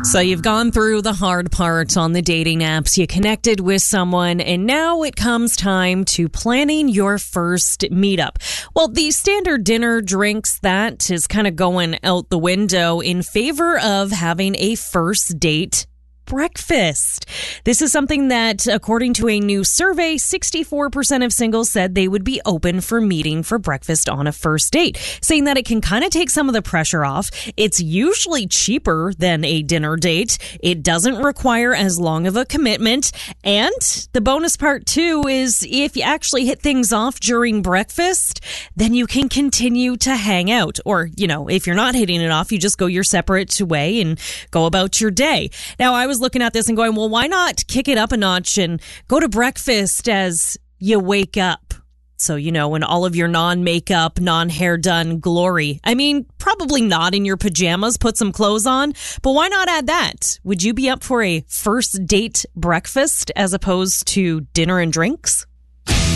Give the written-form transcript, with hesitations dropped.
So you've gone through the hard part on the dating apps, you connected with someone, and now it comes time to planning your first meetup. Well, the standard dinner, drinks, that is kind of going out the window in favor of having a first date breakfast. This is something that, according to a new survey, 64% of singles said they would be open for meeting for breakfast on a first date, saying that it can kind of take some of the pressure off. It's usually cheaper than a dinner date. It doesn't require as long of a commitment. And the bonus part, too, is if you actually hit things off during breakfast, then you can continue to hang out. Or, if you're not hitting it off, you just go your separate way and go about your day. Now, I was looking at this and going, well, why not kick it up a notch and go to breakfast as you wake up? So, in all of your non-makeup, non-hair done glory. I mean, probably not in your pajamas, put some clothes on, but why not add that? Would you be up for a first date breakfast as opposed to dinner and drinks?